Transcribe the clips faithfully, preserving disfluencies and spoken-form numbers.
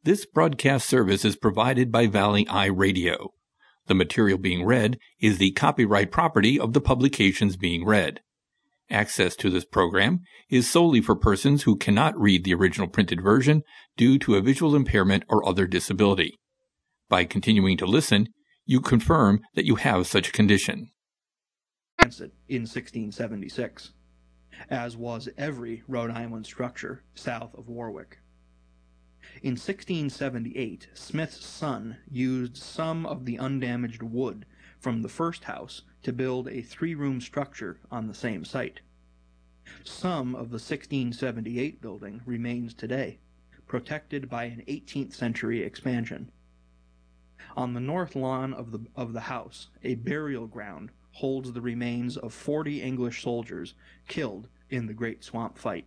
This broadcast service is provided by Valley Eye Radio. The material being read is the copyright property of the publications being read. Access to this program is solely for persons who cannot read the original printed version due to a visual impairment or other disability. By continuing to listen, you confirm that you have such a condition. In sixteen seventy-six, as was every Rhode Island structure south of Warwick. In sixteen seventy-eight, Smith's son used some of the undamaged wood from the first house to build a three-room structure on the same site. Some of the sixteen seventy-eight building remains today, protected by an eighteenth century expansion. On the north lawn of the, of the house, a burial ground holds the remains of forty English soldiers killed in the Great Swamp Fight.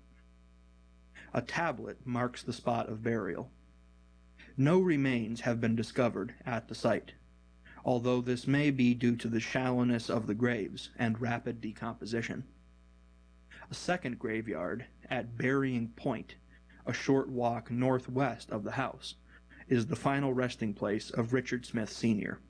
A tablet marks the spot of burial. No remains have been discovered at the site, although this may be due to the shallowness of the graves and rapid decomposition. A second graveyard at Burying Point, a short walk northwest of the house, is the final resting place of Richard Smith Senior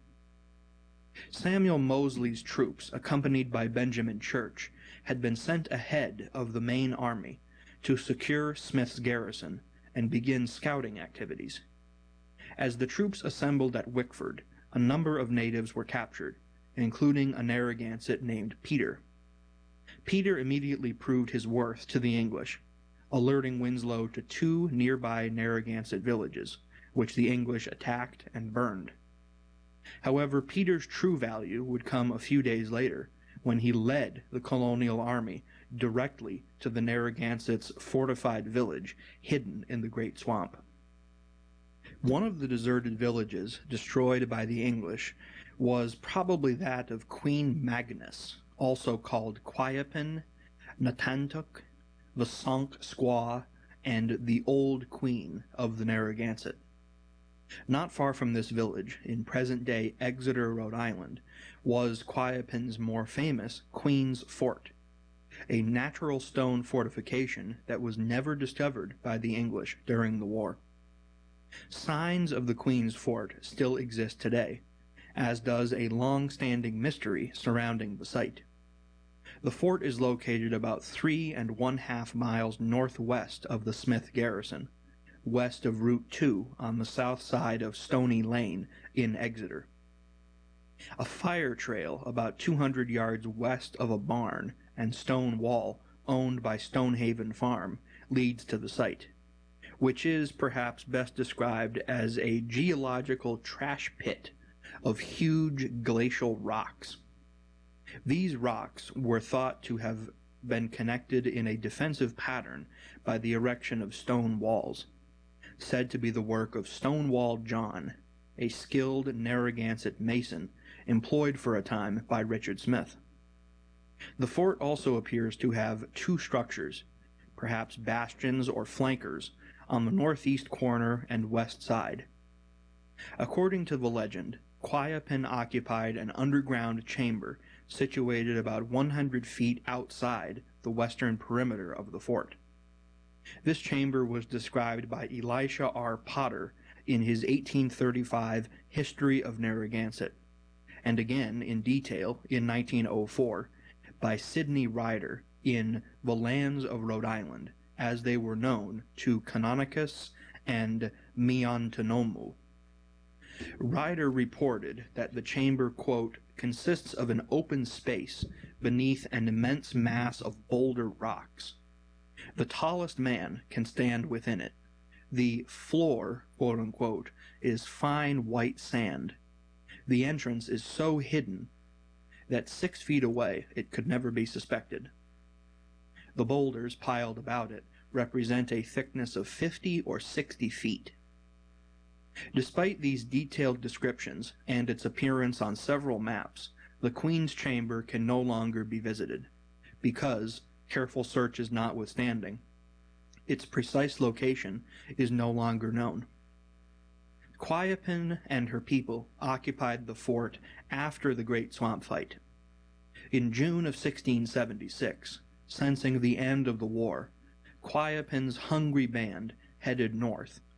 Samuel Mosley's troops, accompanied by Benjamin Church, had been sent ahead of the main army to secure Smith's garrison and begin scouting activities. As the troops assembled at Wickford, a number of natives were captured, including a Narragansett named Peter. Peter immediately proved his worth to the English, alerting Winslow to two nearby Narragansett villages, which the English attacked and burned. However, Peter's true value would come a few days later, when he led the colonial army directly to the Narragansett's fortified village hidden in the Great Swamp. One of the deserted villages destroyed by the English was probably that of Queen Magnus, also called Quiapen, Natantuk, the Sonk Squaw, and the Old Queen of the Narragansett. Not far from this village, in present-day Exeter, Rhode Island, was Quiapen's more famous Queen's Fort, a natural stone fortification that was never discovered by the English during the war. Signs of the Queen's Fort still exist today, as does a long-standing mystery surrounding the site. The fort is located about three and one-half miles northwest of the Smith garrison, west of Route two on the south side of Stony Lane in Exeter. A fire trail about two hundred yards west of a barn and stone wall owned by Stonehaven Farm leads to the site, which is perhaps best described as a geological trash pit of huge glacial rocks. These rocks were thought to have been connected in a defensive pattern by the erection of stone walls, said to be the work of Stonewall John, a skilled Narragansett mason employed for a time by Richard Smith. The fort also appears to have two structures, perhaps bastions or flankers, on the northeast corner and west side. According to the legend, Quiapen occupied an underground chamber situated about one hundred feet outside the western perimeter of the fort. This chamber was described by Elisha R. Potter in his eighteen thirty-five History of Narragansett, and again in detail in nineteen oh four by Sidney Ryder in The Lands of Rhode Island, as they were known to Canonicus and Miantonomu. Ryder reported that the chamber, quote, consists of an open space beneath an immense mass of boulder rocks. The tallest man can stand within it. The floor, quote-unquote, is fine white sand. The entrance is so hidden that six feet away it could never be suspected. The boulders piled about it represent a thickness of fifty or sixty feet. Despite these detailed descriptions and its appearance on several maps, the Queen's Chamber can no longer be visited, because, careful searches notwithstanding, its precise location is no longer known. Quiapen and her people occupied the fort after the Great Swamp Fight. In June of sixteen seventy-six, sensing the end of the war, Quiapen's hungry band headed north